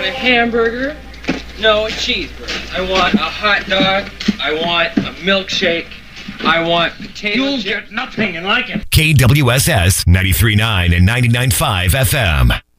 want a hamburger? No, a cheeseburger. I want a hot dog. I want a milkshake. I want potato You'll chips. get nothing like it. KWSS 93.9 and 99.5 FM.